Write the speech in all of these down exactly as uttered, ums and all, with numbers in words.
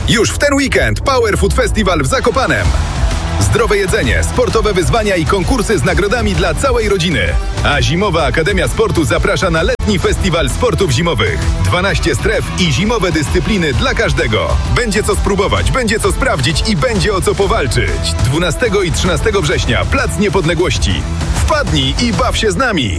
Już w ten weekend Power Food Festival w Zakopanem. Zdrowe jedzenie, sportowe wyzwania i konkursy z nagrodami dla całej rodziny. A Zimowa Akademia Sportu zaprasza na letni festiwal sportów zimowych. dwanaście stref i zimowe dyscypliny dla każdego. Będzie co spróbować, będzie co sprawdzić i będzie o co powalczyć. dwunastego i trzynastego września Plac Niepodległości. Wpadnij i baw się z nami.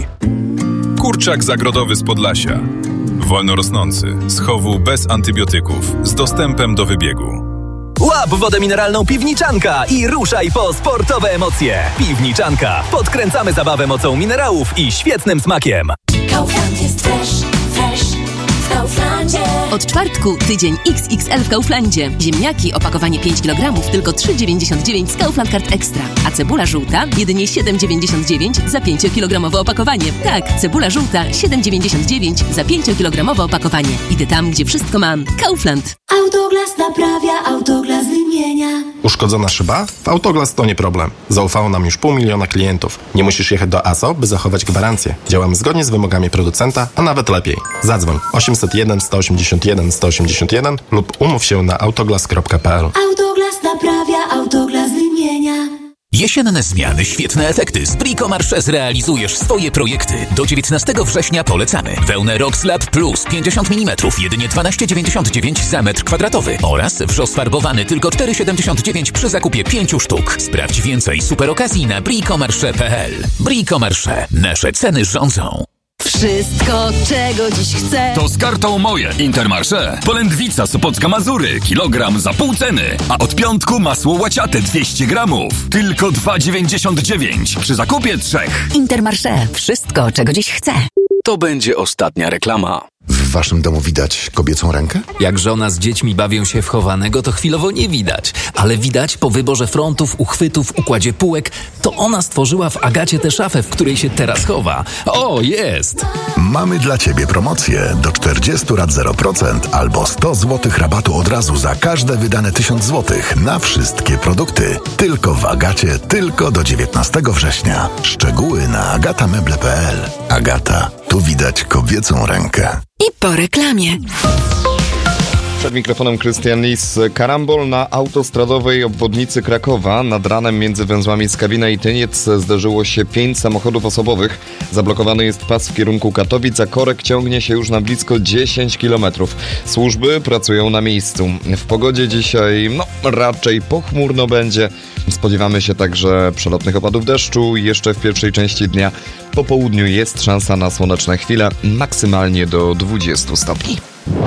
Kurczak zagrodowy z Podlasia. Wolno rosnący, z chowu bez antybiotyków, z dostępem do wybiegu. Łap wodę mineralną Piwniczanka i ruszaj po sportowe emocje. Piwniczanka. Podkręcamy zabawę mocą minerałów i świetnym smakiem. Kaufland jest fresh, fresh w Kauflandzie. Od czwartku tydzień X X L w Kauflandzie. Ziemniaki opakowanie pięć kilogramów tylko trzy dziewięćdziesiąt dziewięć z Kaufland Card Extra. A cebula żółta jedynie siedem dziewięćdziesiąt dziewięć za pięciokilogramowe opakowanie. Tak, cebula żółta siedem dziewięćdziesiąt dziewięć za pięciokilogramowe opakowanie. Idę tam, gdzie wszystko mam. Kaufland. Autoglas naprawia, Autoglas wymienia. Uszkodzona szyba? W Autoglas to nie problem. Zaufało nam już pół miliona klientów. Nie musisz jechać do A S O, by zachować gwarancję. Działamy zgodnie z wymogami producenta, a nawet lepiej. Zadzwoń osiemset jeden sto osiemdziesiąt jeden sto osiemdziesiąt jeden lub umów się na autoglas kropka p l. Autoglas naprawia, Autoglas wymienia. Jesienne zmiany, świetne efekty. Z Bricomarché zrealizujesz swoje projekty. Do dziewiętnastego września polecamy. Wełnę Rockslab Plus pięćdziesiąt milimetrów, jedynie dwanaście dziewięćdziesiąt dziewięć za metr kwadratowy. Oraz wrzos farbowany tylko cztery siedemdziesiąt dziewięć przy zakupie pięciu sztuk. Sprawdź więcej super okazji na bricomarché kropka p l. Bricomarché. Nasze ceny rządzą. Wszystko, czego dziś chcę. To z kartą Moje Intermarché. Polędwica Sopocka Mazury, kilogram za pół ceny. A od piątku masło łaciate dwieście gramów. Tylko dwa dziewięćdziesiąt dziewięć przy zakupie trzech. Intermarché. Wszystko, czego dziś chcę. To będzie ostatnia reklama. W waszym domu widać kobiecą rękę? Jak żona z dziećmi bawią się w chowanego, to chwilowo nie widać. Ale widać po wyborze frontów, uchwytów, układzie półek, to ona stworzyła w Agacie tę szafę, w której się teraz chowa. O, jest! Mamy dla ciebie promocję. Do czterdziestu rat zero procent albo sto złotych rabatu od razu za każde wydane tysiąc złotych na wszystkie produkty. Tylko w Agacie, tylko do dziewiętnastego września. Szczegóły na agatameble kropka p l. Agata. Tu widać kobiecą rękę. I po reklamie. Przed mikrofonem Krystian Lis. Karambol na autostradowej obwodnicy Krakowa. Nad ranem między węzłami Skawina i Tyniec zderzyło się pięć samochodów osobowych. Zablokowany jest pas w kierunku Katowic, a korek ciągnie się już na blisko dziesięć kilometrów. Służby pracują na miejscu. W pogodzie dzisiaj, no, raczej pochmurno będzie. Spodziewamy się także przelotnych opadów deszczu. Jeszcze w pierwszej części dnia po południu jest szansa na słoneczne chwile, maksymalnie do dwudziestu stopni.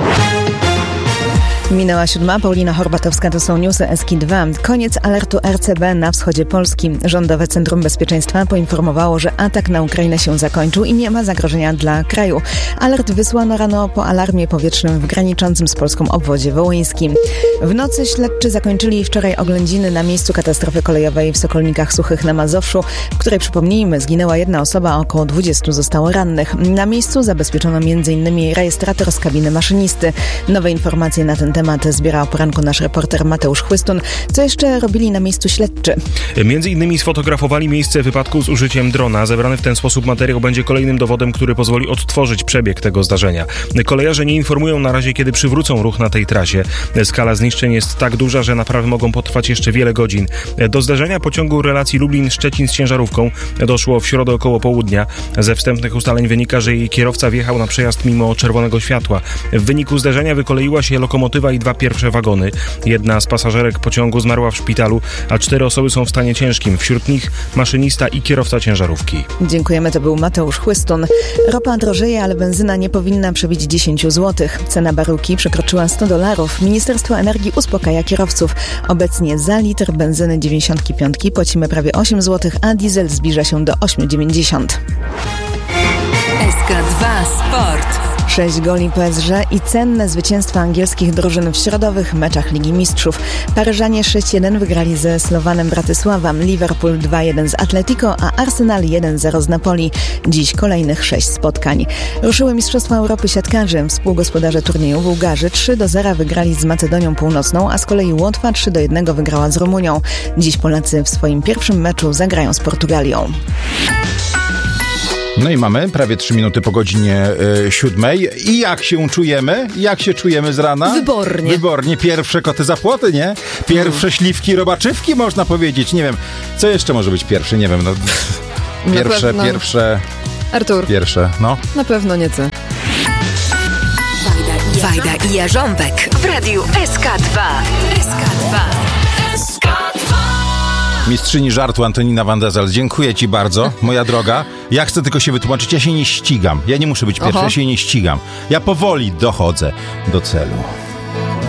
Minęła siódma, Paulina Horbatowska, to są newsy S K dwa. Koniec alertu R C B na wschodzie Polski. Rządowe Centrum Bezpieczeństwa poinformowało, że atak na Ukrainę się zakończył i nie ma zagrożenia dla kraju. Alert wysłano rano po alarmie powietrznym w graniczącym z Polską obwodzie wołyńskim. W nocy śledczy zakończyli wczoraj oględziny na miejscu katastrofy kolejowej w Sokolnikach Suchych na Mazowszu, w której, przypomnijmy, zginęła jedna osoba, a około dwudziestu zostało rannych. Na miejscu zabezpieczono między innymi rejestrator z kabiny maszynisty. Nowe informacje na ten temat Temat zbiera o poranku nasz reporter Mateusz Chłystun. Co jeszcze robili na miejscu śledczy? Między innymi sfotografowali miejsce wypadku z użyciem drona. Zebrany w ten sposób materiał będzie kolejnym dowodem, który pozwoli odtworzyć przebieg tego zdarzenia. Kolejarze nie informują na razie, kiedy przywrócą ruch na tej trasie. Skala zniszczeń jest tak duża, że naprawy mogą potrwać jeszcze wiele godzin. Do zdarzenia pociągu relacji Lublin-Szczecin z ciężarówką doszło w środę około południa. Ze wstępnych ustaleń wynika, że jej kierowca wjechał na przejazd mimo czerwonego światła. W wyniku zdarzenia wykoleiła się lokomotywa i dwa pierwsze wagony. Jedna z pasażerek pociągu zmarła w szpitalu, a cztery osoby są w stanie ciężkim. Wśród nich maszynista i kierowca ciężarówki. Dziękujemy, to był Mateusz Chłystun. Ropa drożeje, ale benzyna nie powinna przebić dziesięć złotych. Cena baryłki przekroczyła sto dolarów. Ministerstwo Energii uspokaja kierowców. Obecnie za litr benzyny dziewięćdziesiąt pięć płacimy prawie osiem złotych, a diesel zbliża się do osiem dziewięćdziesiąt. S K dwa Sport. Sześć goli P S G i cenne zwycięstwa angielskich drużyn w środowych meczach Ligi Mistrzów. Paryżanie sześć jeden wygrali ze Slowanem Bratysława, Liverpool dwa jeden z Atletico, a Arsenal jeden zero z Napoli. Dziś kolejnych sześć spotkań. Ruszyły Mistrzostwa Europy siatkarzy. Współgospodarze turnieju Bułgarzy trzy do zera wygrali z Macedonią Północną, a z kolei Łotwa trzy do jednego wygrała z Rumunią. Dziś Polacy w swoim pierwszym meczu zagrają z Portugalią. No i mamy prawie trzy minuty po godzinie y, siódmej. I jak się czujemy? Jak się czujemy z rana? Wybornie. Wybornie. Pierwsze koty za płoty, nie? Pierwsze mm. śliwki robaczywki, można powiedzieć. Nie wiem, co jeszcze może być pierwsze? Nie wiem, no... Pierwsze, pewno... pierwsze... Artur. Pierwsze, no. Na pewno nie ty. Wajda i Jarząbek w radiu S K dwa. S K dwa. S K dwa. Mistrzyni żartu Antonina Van Dezel, dziękuję ci bardzo, moja droga. Ja chcę tylko się wytłumaczyć, ja się nie ścigam. Ja nie muszę być pierwszy, Oho. ja się nie ścigam. Ja powoli dochodzę do celu.